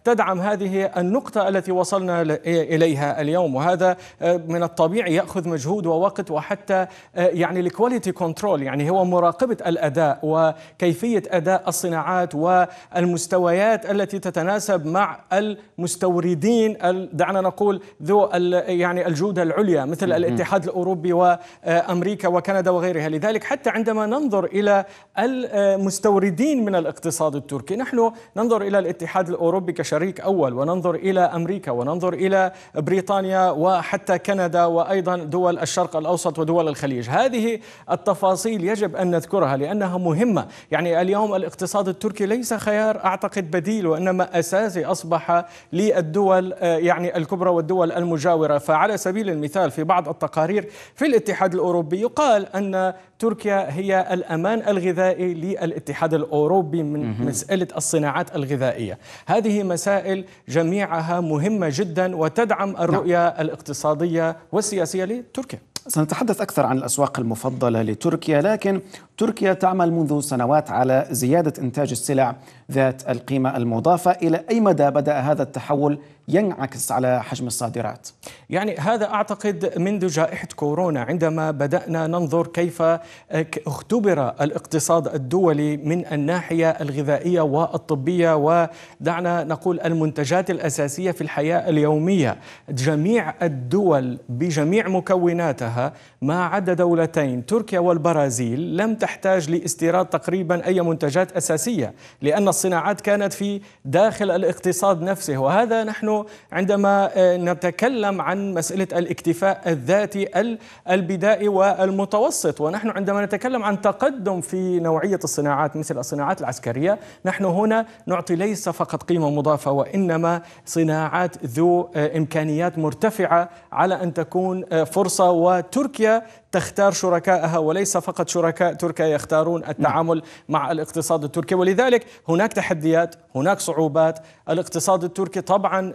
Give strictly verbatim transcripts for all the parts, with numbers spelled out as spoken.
تدعم هذه النقطة التي وصلنا إليها اليوم. وهذا من الطبيعي يأخذ مجهود ووقت، وحتى يعني الكواليتي كنترول، يعني هو مراقبة الأداء وكيفية أداء الصناعات والمستويات التي تتناسب مع المستوردين، دعنا نقول ذو يعني الجودة العليا مثل الاتحاد الأوروبي وأمريكا وكندا وغيرها. لذلك حتى عندما ننظر إلى المستوردين من الاقتصاد التركي، نحن ننظر إلى الاتحاد الأوروبي كشريك أول، وننظر إلى أمريكا، وننظر إلى بريطانيا، وحتى كندا، وأيضا دول الشرق الأوسط ودول الخليج. هذه التفاصيل يجب أن نذكرها لأنها مهمة. يعني اليوم الاقتصاد التركي ليس خيار أعتقد بديل، وإنما أساسي أصبح للدول يعني الكبرى والدول المجاورة. فعلى سبيل المثال في بعض التقارير في الاتحاد الأوروبي يقال أن تركيا هي الأمان الغذائي للاتحاد الأوروبي من مسألة الصناعات الغذائية. هذه مسائل جميعها مهمة جدا وتدعم الرؤية الاقتصادية والسياسية لتركيا. سنتحدث أكثر عن الأسواق المفضلة لتركيا، لكن تركيا تعمل منذ سنوات على زيادة إنتاج السلع ذات القيمة المضافة. إلى أي مدى بدأ هذا التحول ينعكس على حجم الصادرات؟ يعني هذا أعتقد منذ جائحة كورونا، عندما بدأنا ننظر كيف اختبر الاقتصاد الدولي من الناحية الغذائية والطبية، ودعنا نقول المنتجات الأساسية في الحياة اليومية. جميع الدول بجميع مكوناتها ما عدا دولتين تركيا والبرازيل لم تحتاج لاستيراد تقريبا أي منتجات أساسية، لأن الصناعات كانت في داخل الاقتصاد نفسه. وهذا نحن عندما نتكلم عن مسألة الاكتفاء الذاتي البدائي والمتوسط، ونحن عندما نتكلم عن تقدم في نوعية الصناعات مثل الصناعات العسكرية، نحن هنا نعطي ليس فقط قيمة مضافة، وإنما صناعات ذو إمكانيات مرتفعة على أن تكون فرصة. وتركيا تختار شركائها وليس فقط شركاء تركيا يختارون التعامل مع الاقتصاد التركي. ولذلك هناك تحديات، هناك صعوبات. الاقتصاد التركي طبعا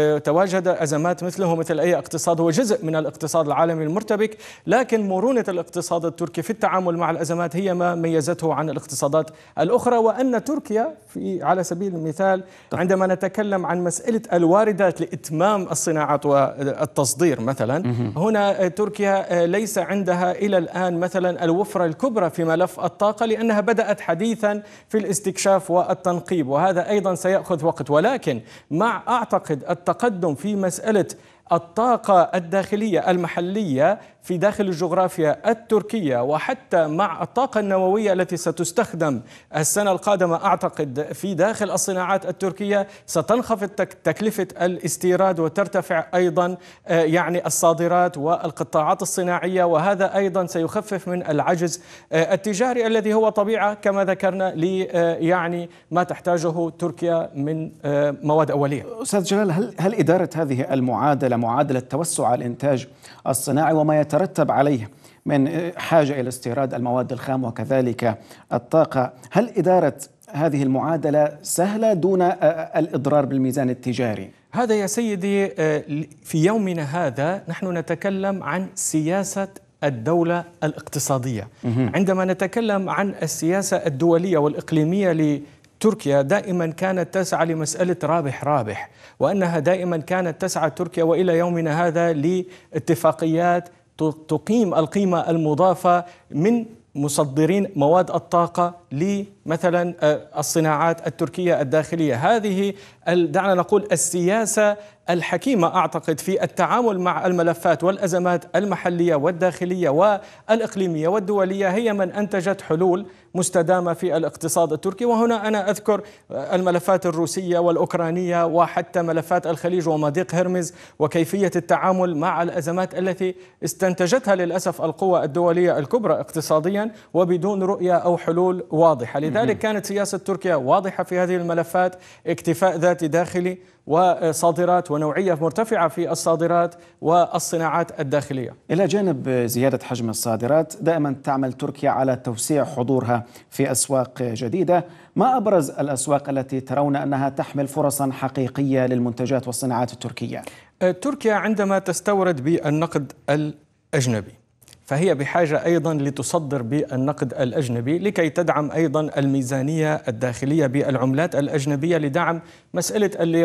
تواجد أزمات مثله مثل أي اقتصاد، هو جزء من الاقتصاد العالمي المرتبك، لكن مرونة الاقتصاد التركي في التعامل مع الأزمات هي ما ميزته عن الاقتصادات الأخرى. وأن تركيا في على سبيل المثال عندما نتكلم عن مسألة الواردات لإتمام الصناعات والتصدير مثلا، هنا تركيا ليس عندها إلى الآن مثلا الوفرة الكبرى في ملف الطاقة، لأنها بدأت حديثا في الاستكشاف والتنقيب، وهذا أيضا سيأخذ وقت. ولكن مع أعتقد التقدم في مسألة الطاقة الداخلية المحلية في داخل الجغرافيا التركية، وحتى مع الطاقة النووية التي ستستخدم السنة القادمة، أعتقد في داخل الصناعات التركية ستنخفض تكلفة الاستيراد وترتفع أيضا يعني الصادرات والقطاعات الصناعية، وهذا أيضا سيخفف من العجز التجاري الذي هو طبيعة كما ذكرنا لي يعني ما تحتاجه تركيا من مواد أولية. أستاذ جلال، هل هل إدارة هذه المعادلة، معادلة توسع الإنتاج الصناعي وما يترتب عليه من حاجة إلى استيراد المواد الخام وكذلك الطاقة، هل إدارة هذه المعادلة سهلة دون الإضرار بالميزان التجاري؟ هذا يا سيدي في يومنا هذا نحن نتكلم عن سياسة الدولة الاقتصادية. عندما نتكلم عن السياسة الدولية والإقليمية تركيا دائما كانت تسعى لمسألة رابح رابح، وأنها دائما كانت تسعى تركيا وإلى يومنا هذا لاتفاقيات تقيم القيمة المضافة من مصدرين مواد الطاقة لمثلا الصناعات التركية الداخلية. هذه دعنا نقول السياسة الحكيمة أعتقد في التعامل مع الملفات والأزمات المحلية والداخلية والإقليمية والدولية هي من أنتجت حلول مستدامة في الاقتصاد التركي. وهنا أنا أذكر الملفات الروسية والأوكرانية وحتى ملفات الخليج ومضيق هرمز، وكيفية التعامل مع الأزمات التي استنتجتها للأسف القوى الدولية الكبرى اقتصاديا وبدون رؤية أو حلول واضحة. لذلك كانت سياسة تركيا واضحة في هذه الملفات: اكتفاء ذاتي داخلي وصادرات ونوعية مرتفعة في الصادرات والصناعات الداخلية. إلى جانب زيادة حجم الصادرات، دائما تعمل تركيا على توسيع حضورها في أسواق جديدة. ما أبرز الأسواق التي ترون أنها تحمل فرصا حقيقية للمنتجات والصناعات التركية؟ تركيا عندما تستورد بالنقد الأجنبي فهي بحاجة أيضا لتصدر بالنقد الأجنبي لكي تدعم أيضا الميزانية الداخلية بالعملات الأجنبية لدعم مسألة اللي